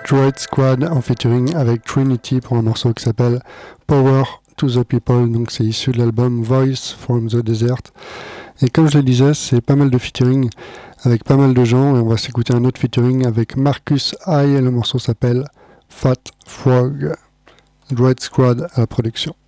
Droid Squad en featuring avec Trinity pour un morceau qui s'appelle Power to the People, donc c'est issu de l'album Voice from the Desert. Et comme je le disais, c'est pas mal de featuring avec pas mal de gens, et on va s'écouter un autre featuring avec Marcus High, et le morceau s'appelle Fat Frog. Droid Squad à la production.